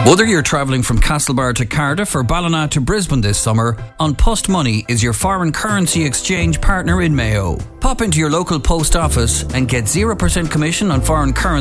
Whether you're travelling from Castlebar to Cardiff or Ballina to Brisbane this summer, An Post Money is your foreign currency exchange partner in Mayo. Pop into your local post office and get 0% commission on foreign currency